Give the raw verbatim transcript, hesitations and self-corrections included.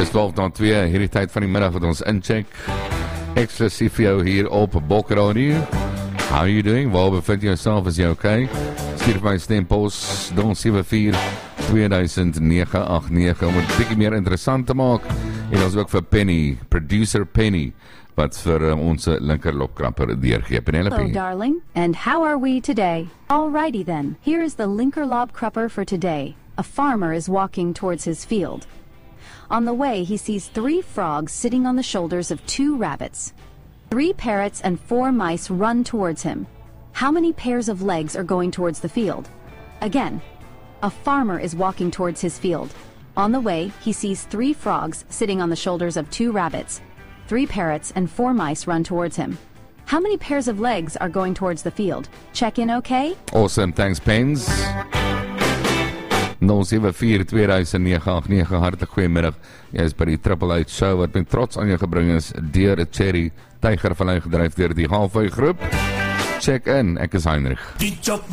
Dis twaalf na twee, hierdie tyd van die middag wat ons incheck. Eksklusief vir jou hier op Bok Radio. How are you doing? Waar bevind jy jouself? Is jy okay? Stuur vir my stempos nul sewe vier twee nege agt nege om het 'n bietjie meer interessant te maak. En ons ook vir Penny, producer Penny, wat vir uh, ons linkerlopkrapper deurgee. Penelope. Hello, darling. And how are we today? Alrighty then. Here is the linkerlopkrapper for today. A farmer is walking towards his field. On the way, he sees three frogs sitting on the shoulders of two rabbits. Three parrots and four mice run towards him. How many pairs of legs are going towards the field? Again, a farmer is walking towards his field. On the way, he sees three frogs sitting on the shoulders of two rabbits. Three parrots and four mice run towards him. How many pairs of legs are going towards the field? Check in okay? Awesome, thanks Pens. nul sewe vier twee nege agt nege, hartlik goeiemiddag. Jy is by die Triple H Show wat met trots aan jou gebring is deur 'n Cherry Tygervallei gedryf deur die Halfway groep. Check in, ek is Heinrich.